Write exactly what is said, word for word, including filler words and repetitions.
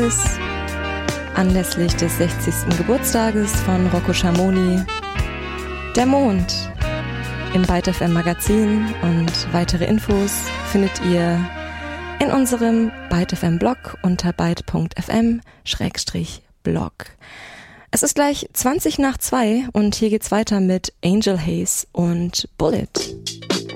Anlässlich des sechzigsten Geburtstages von Rocco Schamoni, der Mond im Byte F M Magazin, und weitere Infos findet ihr in unserem Byte F M Blog unter byte punkt f m Schrägstrich Blog. Es ist gleich zwanzig nach zwei und hier geht's weiter mit Angel Haze und Bullet.